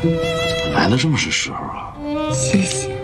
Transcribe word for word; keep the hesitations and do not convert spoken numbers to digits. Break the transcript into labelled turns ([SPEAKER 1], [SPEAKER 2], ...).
[SPEAKER 1] 怎么来的这么是时候啊？
[SPEAKER 2] 谢谢。